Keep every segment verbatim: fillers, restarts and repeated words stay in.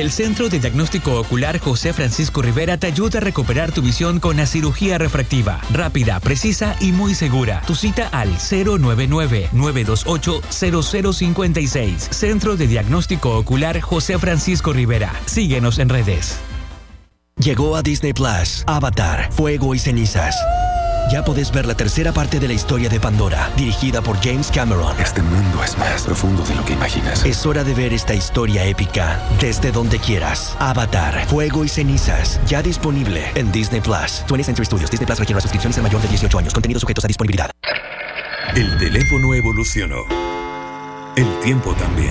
El Centro de Diagnóstico Ocular José Francisco Rivera te ayuda a recuperar tu visión con la cirugía refractiva. Rápida, precisa y muy segura. Tu cita al cero nueve nueve, nueve dos ocho, cero cero cinco seis. Centro de Diagnóstico Ocular José Francisco Rivera. Síguenos en redes. Llegó a Disney Plus, Avatar, Fuego y Cenizas. Ya podés ver la tercera parte de la historia de Pandora, dirigida por James Cameron. Este mundo es más profundo de lo que imaginas. Es hora de ver esta historia épica desde donde quieras. Avatar, Fuego y Cenizas, ya disponible en Disney Plus. twentieth Century Studios. Disney Plus requiere una suscripción y ser mayor de dieciocho años. Contenidos sujetos a disponibilidad. El teléfono evolucionó. El tiempo también.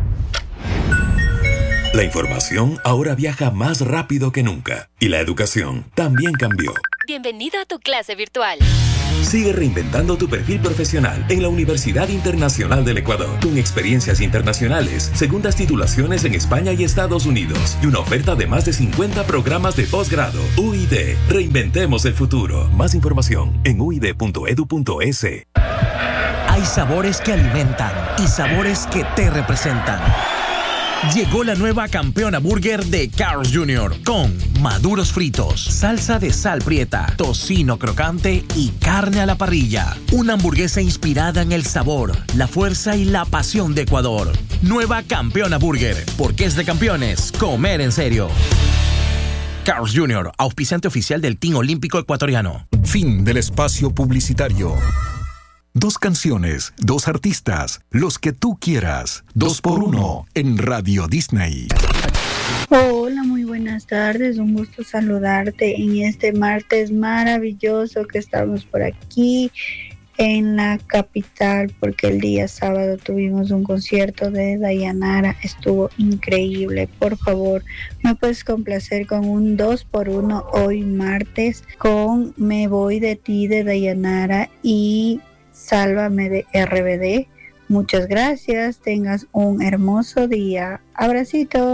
La información ahora viaja más rápido que nunca. Y la educación también cambió. Bienvenido a tu clase virtual. Sigue reinventando tu perfil profesional en la Universidad Internacional del Ecuador, con experiencias internacionales, segundas titulaciones en España y Estados Unidos, y una oferta de más de cincuenta programas de posgrado. U I D, reinventemos el futuro. Más información en u i d punto e d u punto e s. Hay sabores que alimentan y sabores que te representan. Llegó la nueva Campeona Burger de Carl's junior con maduros fritos, salsa de sal prieta, tocino crocante y carne a la parrilla. Una hamburguesa inspirada en el sabor, la fuerza y la pasión de Ecuador. Nueva Campeona Burger, porque es de campeones comer en serio. Carl's junior, auspiciante oficial del Team Olímpico Ecuatoriano. Fin del espacio publicitario. Dos canciones, dos artistas, los que tú quieras. Dos por uno en Radio Disney. Hola, muy buenas tardes. Un gusto saludarte en este martes maravilloso que estamos por aquí en la capital, porque el día sábado tuvimos un concierto de Dayanara. Estuvo increíble. Por favor, me puedes complacer con un dos por uno hoy martes con Me Voy de Ti de Dayanara y Sálvame de R B D. Muchas gracias, tengas un hermoso día. Abracito.